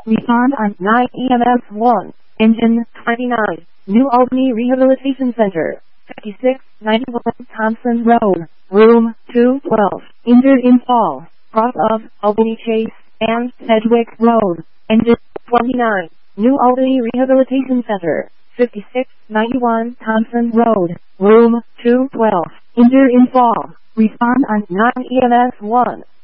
Respond on 9 EMS 1. Engine 29. New Albany Rehabilitation Center. 5691 Thompson Road. Room 212. Injured in fall. Cross of Albany Chase and Sedgwick Road. Engine 29. New Albany Rehabilitation Center. 5691 Thompson Road. Room 212. Injured in fall. Respond on 9 EMS 1.